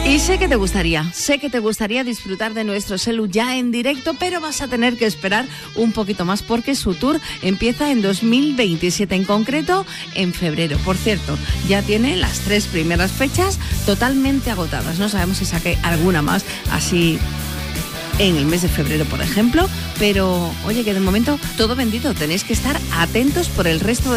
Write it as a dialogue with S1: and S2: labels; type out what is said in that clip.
S1: Y sé que te gustaría disfrutar de nuestro Selu ya en directo, pero vas a tener que esperar un poquito más porque su tour empieza en 2027, en concreto en febrero. Por cierto, ya tiene las 3 primeras fechas totalmente agotadas. No sabemos si saque alguna más así en el mes de febrero, por ejemplo, pero oye, que de momento todo vendido. Tenéis que estar atentos por el resto de